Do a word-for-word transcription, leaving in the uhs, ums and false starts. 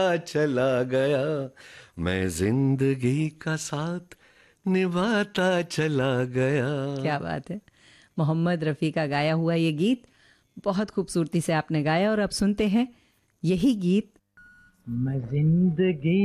चला गया, मैं जिंदगी का साथ निभाता चला गया। क्या बात है। मोहम्मद रफ़ी का गाया हुआ ये गीत बहुत खूबसूरती से आपने गाया और अब सुनते हैं यही गीत मैं जिंदगी